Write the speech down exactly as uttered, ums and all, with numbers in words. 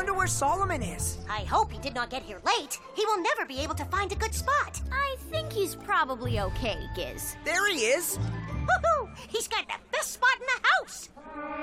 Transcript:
wonder where Solomon is. I hope he did not get here late. He will never be able to find a good spot. I think he's probably okay, Giz. There he is. Woohoo! He's got the best spot in the house.